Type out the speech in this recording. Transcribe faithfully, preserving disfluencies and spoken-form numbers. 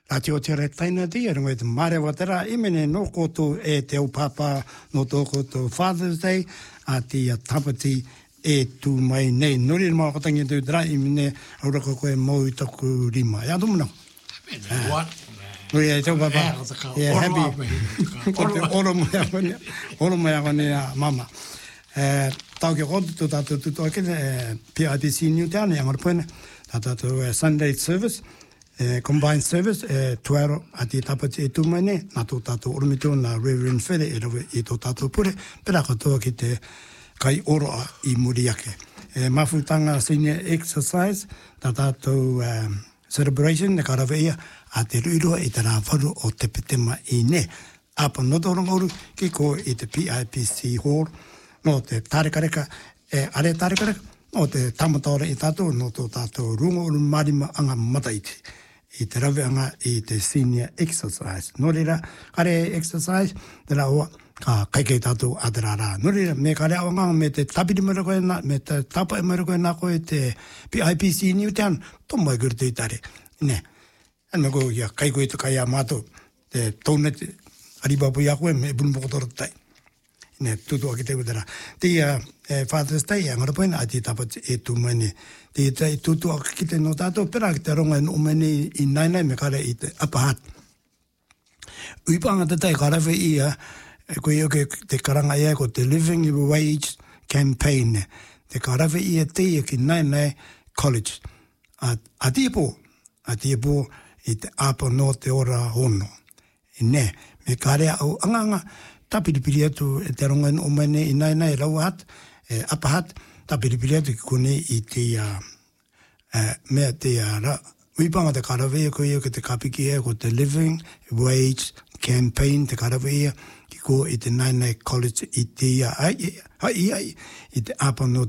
La te o te re taina di, e runga te mare watera, imene no koto e te upapa no tō koto Father's Day, a ti a tapati e tu mai nei. Nori ma katangi tu dra, imene auraka koe mau i taku rima. Ia tumunau. What? Nori e te upapa. Yeah, happy. Oro mai akone, oro mai akone mama. Tau ke koto tu tātou tuto ake, P I B C Newtown, e angarapone, tātou Sunday service, Uh, combined service, uh, tuaro ati tapati e tumane, na tō tātou oromito na Reverend Fere e rawe i tō tātou pure, pera katoa ki te kai oroa i muri ake. Uh, mafutanga senior exercise, tā tātou um, celebration, ne karawe ia, a te ruiroa i te rā wharu o te petema i ne. Apa notorongoru ki ko i te P I B C Hall, no te tārekareka, e are tārekareka, no te tamataora i tātou, no tō tātou rungo uru marima anga mataiti. I te rawe anga i te senior exercise. Nō reira, kare exercise, te la oa, ka kaikei tātou a te rārā. Nō reira, me kare awanga me te tapiri mara koe nā, me te tapa e mara koe nā koe te P I B C Newtown, tō mai kuru te i tare. Ne, an me koe ia kai koe te kai a mātou, te tōne te aribapu ia koe, me bunmokotora tai. Ne, tutu aki te utara. Te ia, e Father's Day, e ngarapoina, a ti tapati e tu mani. Te te tutu aki ki te no tātou, pera ki te ronga no mani i nainai me kare i te apahat. Uipanga te tai karawe ia, e koe io ke te karanga ia ko te Living Wage Campaign. Te karawe ia te ia ki nainai college. A, a ti po, a ti po i te apa no te ora hono. I ne, me kare au anganga, tapiripiri atu e te ronga no mani i nainai rau hat, e apahat, tapiripiri atu ki kone i te uh, uh, mea te uh, ra. Uipanga te karawe ia koe ia ke te kapiki ia ko te Living Wage Campaign, te karawe ia ki ko i te Nainai College i te ia, ai, ai, ai, i te apa no